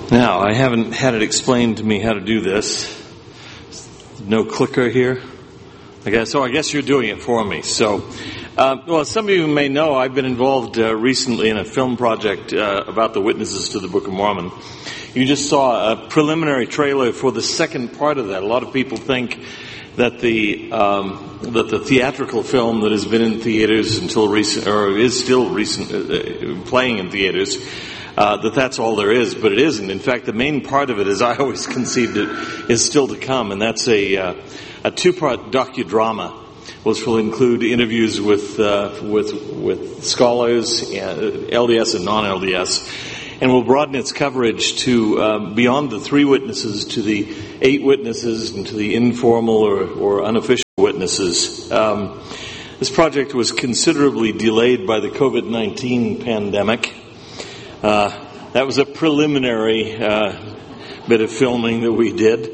Now, I haven't had it explained to me how to do this. No clicker here. I guess you're doing it for me. So, some of you may know I've been involved recently in a film project about the witnesses to the Book of Mormon. You just saw a preliminary trailer for the second part of that. A lot of people think that the theatrical film that has been in theaters until recent, or is still recent, playing in theaters, that's all there is, but it isn't. In fact, the main part of it, as I always conceived it, is still to come, and that's a two-part docudrama, which will include interviews with scholars, LDS and non-LDS, and will broaden its coverage to beyond the 3 witnesses to the 8 witnesses and to the informal or unofficial witnesses. This project was considerably delayed by the COVID-19 pandemic. That was a preliminary bit of filming that we did.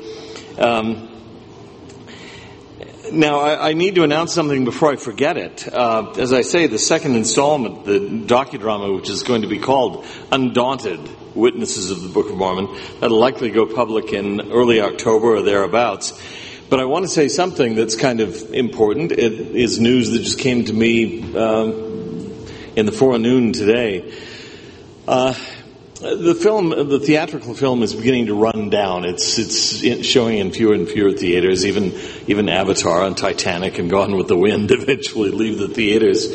Now, I need to announce something before I forget it. As I say, the second installment, the docudrama, which is going to be called Undaunted Witnesses of the Book of Mormon, that'll likely go public in early October or thereabouts. But I want to say something that's kind of important. It is news that just came to me in the forenoon today. The theatrical film is beginning to run down. It's showing in fewer and fewer theaters. Even Avatar and Titanic and Gone with the Wind eventually leave the theaters.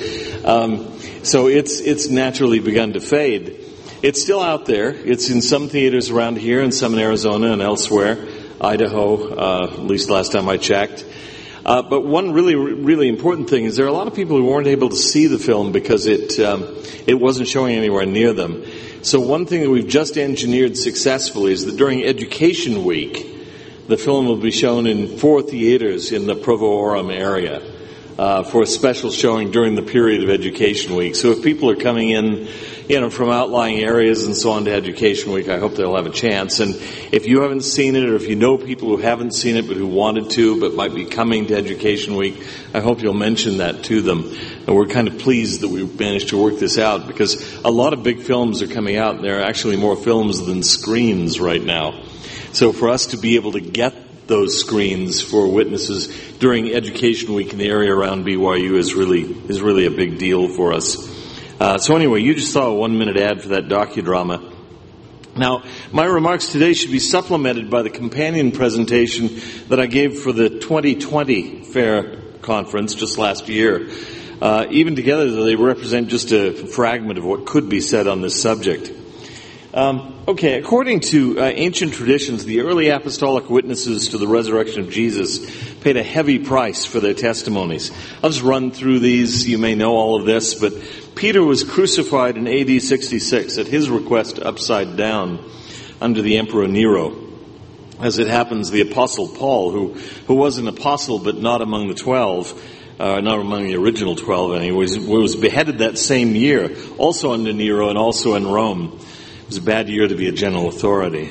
So it's naturally begun to fade. It's still out there. It's in some theaters around here and some in Arizona and elsewhere, Idaho, at least last time I checked. But one really, really important thing is there are a lot of people who weren't able to see the film because it wasn't showing anywhere near them. So one thing that we've just engineered successfully is that during Education Week, the film will be shown in 4 theaters in the Provo-Orem area for a special showing during the period of Education Week. So if people are coming in, from outlying areas and so on to Education Week, I hope they'll have a chance. And if you haven't seen it, or if you know people who haven't seen it but who wanted to but might be coming to Education Week, I hope you'll mention that to them. And we're kind of pleased that we've managed to work this out, because a lot of big films are coming out, and there are actually more films than screens right now. So for us to be able to get those screens for witnesses during Education Week in the area around BYU is really a big deal for us. So anyway, you just saw a 1-minute ad for that docudrama. Now, my remarks today should be supplemented by the companion presentation that I gave for the 2020 Fair Conference just last year. Even together, they represent just a fragment of what could be said on this subject. According to ancient traditions, the early apostolic witnesses to the resurrection of Jesus paid a heavy price for their testimonies. I'll just run through these. You may know all of this, but Peter was crucified in AD 66 at his request upside down under the Emperor Nero. As it happens, the Apostle Paul, who was an apostle but not among the 12, not among the original 12 anyway, was beheaded that same year, also under Nero and also in Rome. It was a bad year to be a general authority.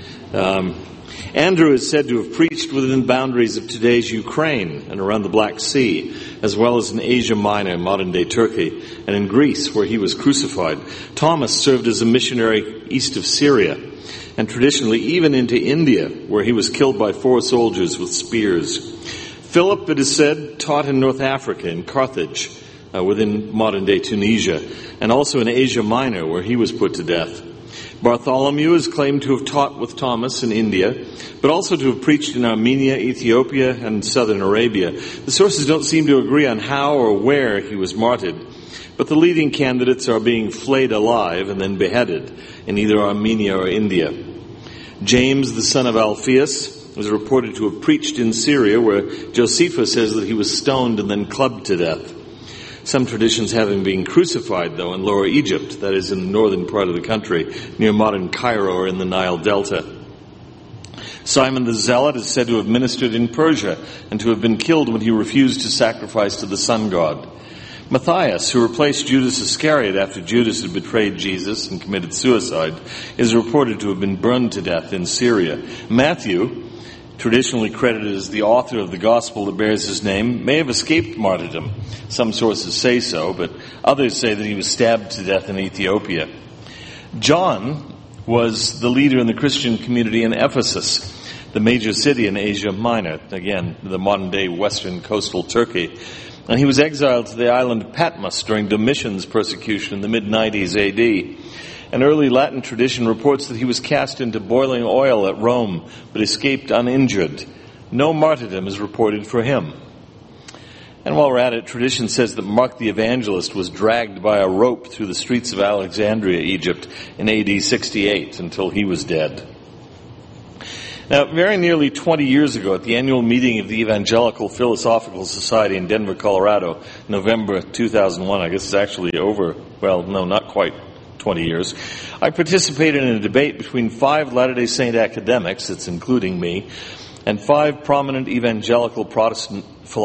Andrew is said to have preached within the boundaries of today's Ukraine and around the Black Sea, as well as in Asia Minor, modern-day Turkey, and in Greece, where he was crucified. Thomas served as a missionary east of Syria, and traditionally even into India, where he was killed by 4 soldiers with spears. Philip, it is said, taught in North Africa, in Carthage, within modern-day Tunisia, and also in Asia Minor, where he was put to death. Bartholomew is claimed to have taught with Thomas in India, but also to have preached in Armenia, Ethiopia, and southern Arabia. The sources don't seem to agree on how or where he was martyred, but the leading candidates are being flayed alive and then beheaded in either Armenia or India. James, the son of Alphaeus, was reported to have preached in Syria, where Josephus says that he was stoned and then clubbed to death. Some traditions have him being crucified, though, in Lower Egypt, that is in the northern part of the country, near modern Cairo or in the Nile Delta. Simon the Zealot is said to have ministered in Persia and to have been killed when he refused to sacrifice to the sun god. Matthias, who replaced Judas Iscariot after Judas had betrayed Jesus and committed suicide, is reported to have been burned to death in Syria. Matthew, traditionally credited as the author of the gospel that bears his name, may have escaped martyrdom. Some sources say so, but others say that he was stabbed to death in Ethiopia. John was the leader in the Christian community in Ephesus, the major city in Asia Minor, again, the modern-day western coastal Turkey. And he was exiled to the island Patmos during Domitian's persecution in the mid-90s AD. An early Latin tradition reports that he was cast into boiling oil at Rome, but escaped uninjured. No martyrdom is reported for him. And while we're at it, tradition says that Mark the Evangelist was dragged by a rope through the streets of Alexandria, Egypt, in AD 68 until he was dead. Now, very nearly 20 years ago, at the annual meeting of the Evangelical Philosophical Society in Denver, Colorado, November 2001, I guess it's actually over, well, no, not quite 20 years, I participated in a debate between 5 Latter-day Saint academics, that's including me, and 5 prominent evangelical Protestant philosophers